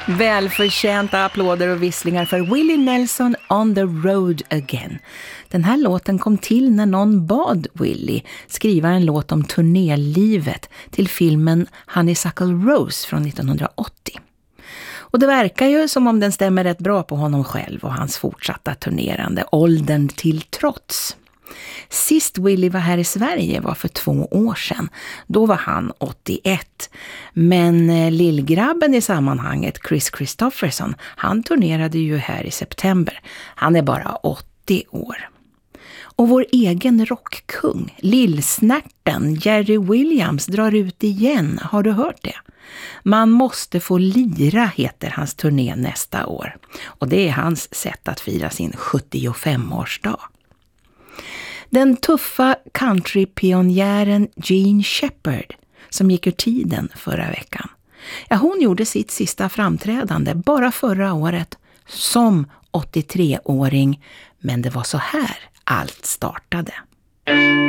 Välförtjänta applåder och visslingar för Willie Nelson On the Road Again. Den här låten kom till när någon bad Willie skriva en låt om turnélivet till filmen Honeysuckle Rose från 1980. Och det verkar ju som om den stämmer rätt bra på honom själv och hans fortsatta turnerande, åldern till trots. Sist Willie var här i Sverige var för 2 år sedan. Då var han 81. Men lillgrabben i sammanhanget, Chris Christopherson, han turnerade ju här i september. Han är bara 80 år. Och vår egen rockkung, lillsnärten Jerry Williams, drar ut igen. Har du hört det? Man måste få lira heter hans turné nästa år. Och det är hans sätt att fira sin 75-årsdag. Den tuffa countrypionjären Jean Shepherd som gick ur tiden förra veckan. Ja, hon gjorde sitt sista framträdande bara förra året som 83-åring. Men det var så här allt startade.